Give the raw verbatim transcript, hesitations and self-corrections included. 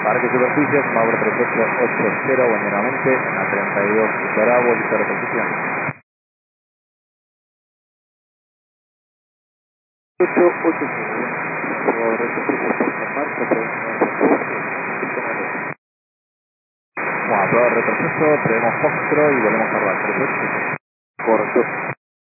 Parque Superficies, Mauro tres ocho ocho cero, buen día nuevamente, a treinta y dos Bravo, lista de repetición. ocho ocho cero, por favor, repetición por marcha, Bueno, todo retroceso, tenemos Foxtrot y volvemos a rodar. tres ocho. correcto.